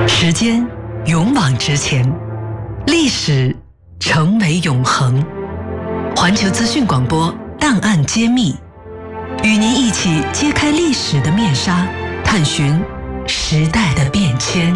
时间勇往直前，历史成为永恒。环球资讯广播档案揭秘，与您一起揭开历史的面纱，探寻时代的变迁。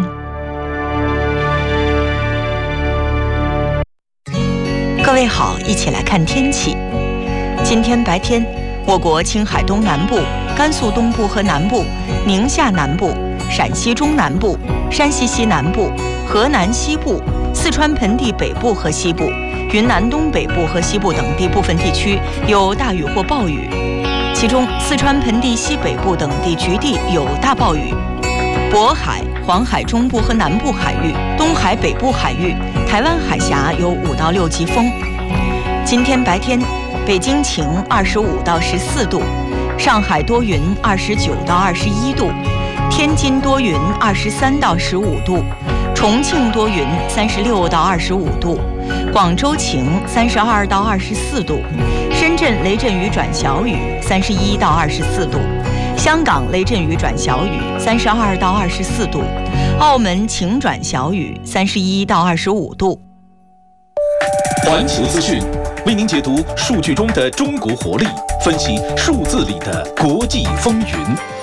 各位好，一起来看天气。今天白天，我国青海东南部、甘肃东部和南部、宁夏南部、陕西中南部、山西西南部、河南西部、四川盆地北部和西部、云南东北部和西部等地部分地区有大雨或暴雨，其中四川盆地西北部等地局地有大暴雨。渤海、黄海中部和南部海域、东海北部海域、台湾海峡有5到6级风。今天白天，北京晴25到14度，上海多云29到21度，天津多云23到15度，重庆多云36到25度，广州晴32到24度，深圳雷阵雨转小雨31到24度，香港雷阵雨转小雨32到24度，澳门晴转小雨31到25度。 环球资讯为您解读数据中的中国活力，分析数字里的国际风云。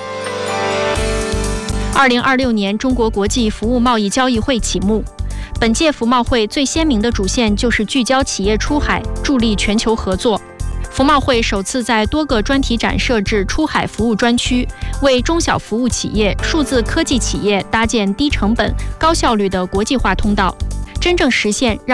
2026年中国国际服务贸易交易会启幕。本届服贸会最鲜明的主线就是聚焦企业出海，助力全球合作。服贸会首次在多个专题展设置出海服务专区，为中小服务企业、数字科技企业搭建低成本、高效率的国际化通道，真正实现让